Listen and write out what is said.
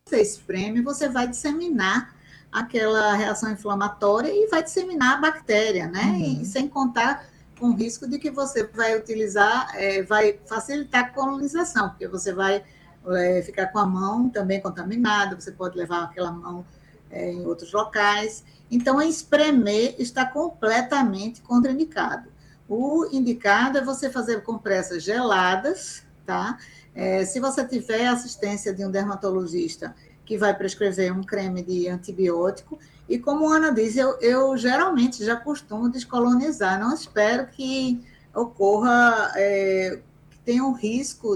você espreme, você vai disseminar aquela reação inflamatória e vai disseminar a bactéria, né? E sem contar com o risco de que você vai utilizar, vai facilitar a colonização, porque você vai ficar com a mão também contaminada, você pode levar aquela mão em outros locais. Então, espremer está completamente contraindicado. O indicado é você fazer compressas geladas, tá? Se você tiver assistência de um dermatologista que vai prescrever um creme de antibiótico, e como a Ana diz, eu geralmente já costumo descolonizar, não espero que ocorra, que tenha um risco